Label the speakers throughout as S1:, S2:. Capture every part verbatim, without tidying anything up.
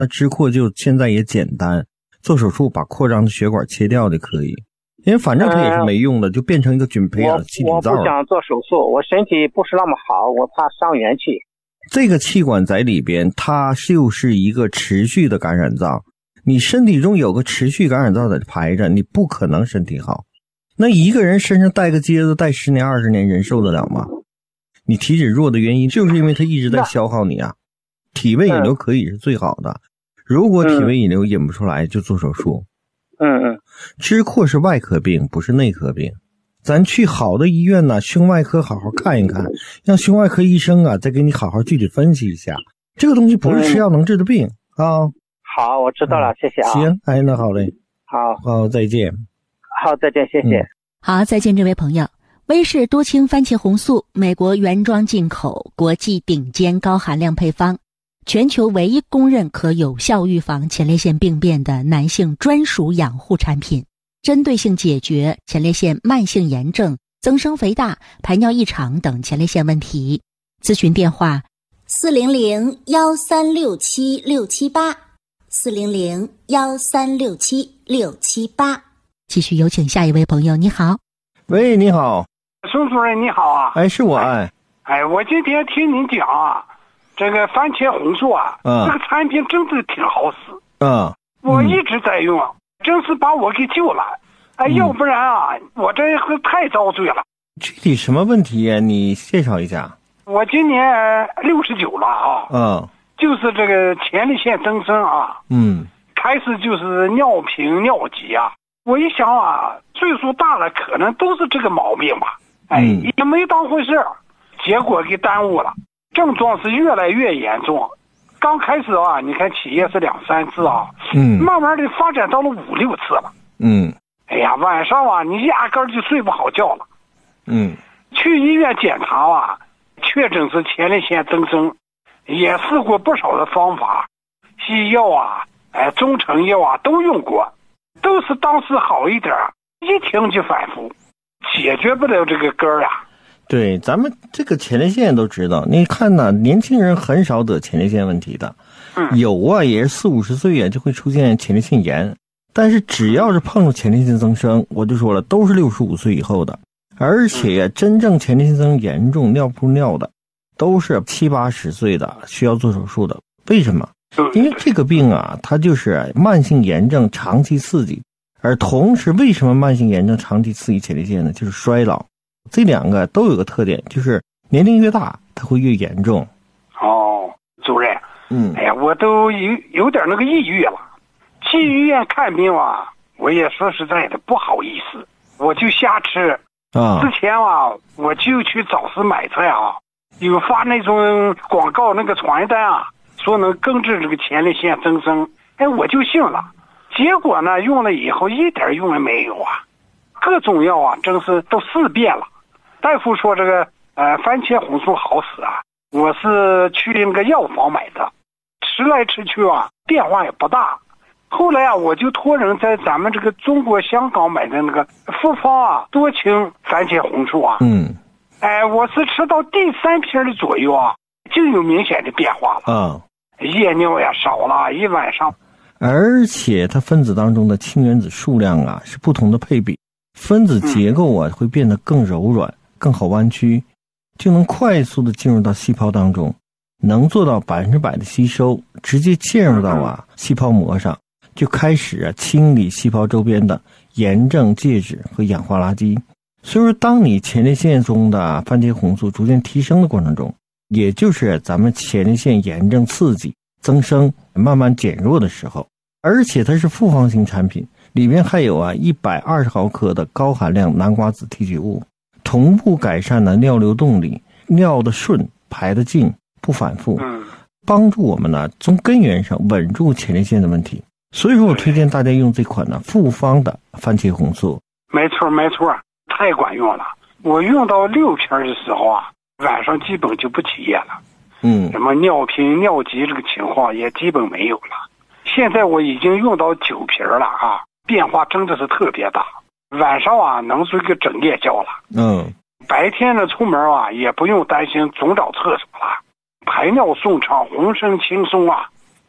S1: 那支扩就现在也简单，做手术把扩张的血管切掉就可以，因为反正它也是没用的，嗯、就变成一个菌培养气体灶。
S2: 我不想做手术，我身体不是那么好，我怕伤元气。
S1: 这个气管在里边，它就是一个持续的感染灶。你身体中有个持续感染灶在排着，你不可能身体好。那一个人身上带个疖子带十年二十年，人受得了吗？你体质弱的原因就是因为它一直在消耗你啊。体位引流可以是最好的，如果体位引流引不出来，就做手术。
S2: 嗯嗯，
S1: 支扩是外科病，不是内科病。咱去好的医院呢，胸外科好好看一看，让胸外科医生啊再给你好好具体分析一下。这个东西不是吃药能治的病、嗯、啊。
S2: 好，我知道了，嗯、谢谢啊。
S1: 行，哎，那好嘞。
S2: 好，
S1: 好，再见。
S2: 好，再见，谢谢。
S1: 嗯、
S3: 好，再见，这位朋友。威氏多氢番茄红素，美国原装进口，国际顶尖高含量配方，全球唯一公认可有效预防前列腺病变的男性专属养护产品，针对性解决前列腺慢性炎症、增生肥大、排尿异常等前列腺问题。咨询电话：
S4: 四零零幺三六七六七八，四零零幺三六七六七八。
S3: 继续有请下一位朋友，你好。
S1: 喂，你好。
S5: 孙主任你好啊。
S1: 哎，是我哎。
S5: 哎，我今天听您讲啊，这个番茄红素啊，
S1: 嗯、
S5: 这个产品真的挺好使。
S1: 嗯。
S5: 我一直在用，真是把我给救了。哎，
S1: 嗯、
S5: 要不然啊，我这个太遭罪了。
S1: 具体什么问题呀？你介绍一下。
S5: 我今年六十九了啊。
S1: 嗯。
S5: 就是这个前列腺增生啊。
S1: 嗯。
S5: 开始就是尿频尿急啊。我一想啊，岁数大了，可能都是这个毛病吧。哎，
S1: 嗯、
S5: 也没当回事，结果给耽误了，症状是越来越严重。刚开始啊，你看起夜是两三次啊，
S1: 嗯，
S5: 慢慢的发展到了五六次了。
S1: 嗯，
S5: 哎呀，晚上啊，你压根儿就睡不好觉了。
S1: 嗯，
S5: 去医院检查啊，确诊是前列腺增生，也试过不少的方法，西药啊，哎，中成药啊都用过，都是当时好一点，一听就反复，解决不了这个根儿啊。
S1: 对，咱们这个前列腺都知道，你看呢，年轻人很少得前列腺问题的，
S5: 嗯，
S1: 有啊，也是四五十岁啊就会出现前列腺炎，但是只要是碰到前列腺增生，我就说了，都是六十五岁以后的，而且真正前列腺增生严重尿不出尿的，都是七八十岁的需要做手术的。为什么？因为这个病啊，它就是慢性炎症长期刺激，而同时为什么慢性炎症长期刺激前列腺呢？就是衰老。这两个都有个特点，就是年龄越大它会越严重。
S5: 哦，主任，
S1: 嗯，
S5: 哎呀，我都有有点那个抑郁了。去医院看病啊，我也说实在的不好意思，我就瞎吃
S1: 啊。
S5: 之前啊，我就去早市买菜啊，有发那种广告那个传单啊，说能根治这个前列腺增生，哎，我就信了。结果呢，用了以后一点用也没有啊，各种药啊，真是都试遍了。大夫说这个呃番茄红素好使啊，我是去那个药房买的，吃来吃去啊变化也不大。后来啊，我就托人在咱们这个中国香港买的那个复方啊多氢番茄红素啊，
S1: 嗯，
S5: 哎，我是吃到第三瓶的左右啊，就有明显的变化了
S1: 啊，
S5: 夜尿呀少了一晚上，
S1: 而且它分子当中的氢原子数量啊是不同的配比，分子结构啊、嗯、会变得更柔软。更好弯曲，就能快速的进入到细胞当中，能做到百分之百的吸收，直接嵌入到啊细胞膜上，就开始啊清理细胞周边的炎症介质和氧化垃圾。所以说，当你前列腺中的番茄红素逐渐提升的过程中，也就是咱们前列腺炎症刺激增生慢慢减弱的时候，而且它是复方型产品，里面还有啊一百二十毫克的高含量南瓜子提取物。同步改善了尿流动力，尿的顺，排的净，不反复，帮助我们呢从根源上稳住前列腺的问题。所以说我推荐大家用这款呢复方的番茄红素。
S5: 没错没错，太管用了。我用到六瓶的时候啊，晚上基本就不起夜了，
S1: 嗯，
S5: 什么尿频尿急这个情况也基本没有了。现在我已经用到九瓶了啊，变化真的是特别大。晚上啊能睡个整夜觉了，
S1: 嗯，
S5: 白天呢出门啊也不用担心总找厕所了，排尿顺畅，浑身轻松啊，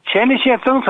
S5: 前列腺增生